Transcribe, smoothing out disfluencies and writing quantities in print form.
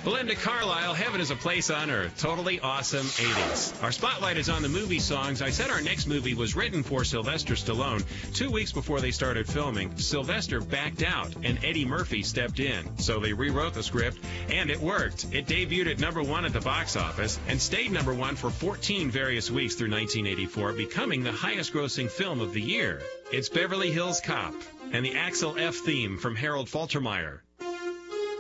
Belinda Carlisle, Heaven is a Place on Earth. Totally awesome 80s. Our spotlight is on the movie songs. I said our next movie was written for Sylvester Stallone. 2 weeks before they started filming, Sylvester backed out and Eddie Murphy stepped in. So they rewrote the script, and it worked. It debuted at #1 at the box office and stayed #1 for 14 various weeks through 1984, becoming the highest-grossing film of the year. It's Beverly Hills Cop and the Axel F theme from Harold Faltermeyer.